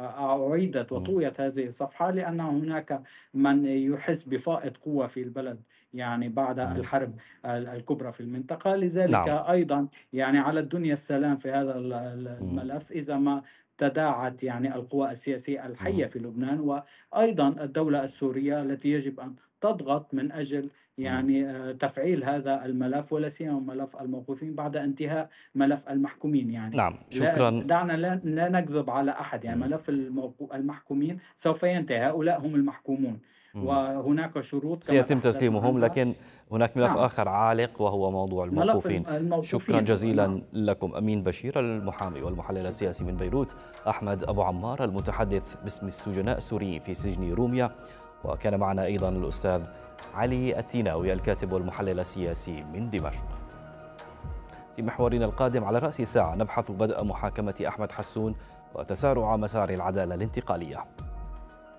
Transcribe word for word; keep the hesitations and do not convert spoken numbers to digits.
أعيدت مم. وطويت هذه الصفحة لأن هناك من يحس بفائض قوة في البلد، يعني بعد مم. الحرب ال الكبرى في المنطقة. لذلك نعم. أيضًا يعني على الدنيا السلام في هذا ال ال مم. الملف إذا ما تداعت يعني القوى السياسية مم. الحية في لبنان، وأيضًا الدولة السورية التي يجب أن تضغط من أجل مم. يعني آآ تفعيل هذا الملف، ولا سيما ملف الموقوفين بعد انتهاء ملف المحكومين يعني. نعم، لا شكرا. دعنا لا لا نكذب على أحد، يعني مم. ملف الموقو المحكومين سوف ينتهي، هؤلاء هم المحكومون، مم. وهناك شروط كما سيتم تحدثنا تسليمهم، عنها. لكن هناك ملف نعم، آخر عالق وهو موضوع ملف الموقوفين. الم شكرا الموقوفين أيضًا، نعم. جزيلا لكم. أمين بشير المحامي والمحلل شكرًا. السياسي من بيروت، أحمد أبو عمار المتحدث باسم السجناء السوريين في سجن روميا، وكان معنا أيضا الأستاذ علي التيناوي الكاتب والمحلل السياسي من دمشق. في محورنا القادم على رأس الساعة نبحث بدء محاكمة أحمد حسون وتسارع مسار العدالة الانتقالية.